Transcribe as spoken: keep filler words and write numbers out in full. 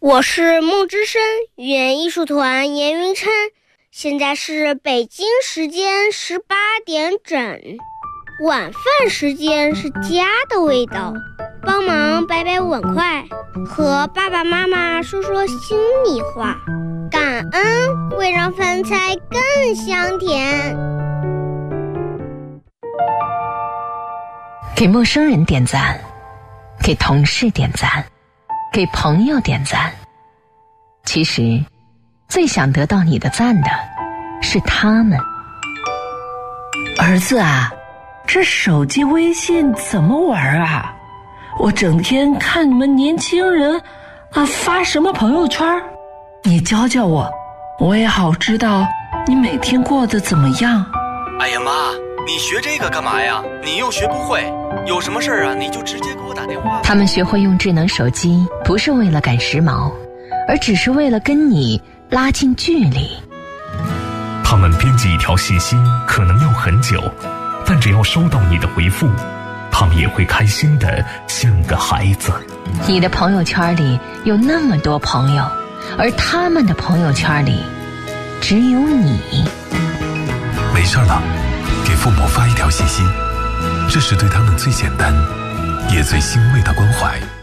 我是梦之声语言艺术团严云琛，现在是北京时间十八点整，晚饭时间是家的味道，帮忙摆摆碗筷，和爸爸妈妈说说心里话，感恩会让饭菜更香甜。 给陌生人点赞，给同事点赞，给朋友点赞。其实最想得到你的赞的是他们。 儿子啊，这手机微信怎么玩啊？我整天看你们年轻人啊发什么朋友圈，你教教我，我也好知道你每天过得怎么样。 哎呀妈，你学这个干嘛呀？你又学不会，有什么事儿啊你就直接给我打电话。 他们学会用智能手机，不是为了赶时髦，而只是为了跟你拉近距离。 他们编辑一条信息可能要很久，但只要收到你的回复，他们也会开心的像个孩子。 你的朋友圈里有那么多朋友，而他们的朋友圈里只有你。 没事了，给父母发一条信息，这是对他们最简单也最欣慰的关怀。